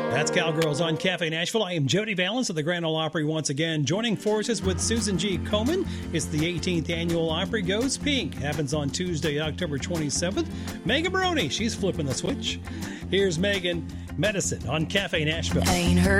That's Cowgirls on Cafe Nashville. I am Jody Valens of the Grand Ole Opry once again, joining forces with Susan G. Komen. It's the 18th Annual Opry Goes Pink. Happens on Tuesday, October 27th. Megan Maroney, she's flipping the switch. Here's Megan, Medicine on Cafe Nashville. Ain't heard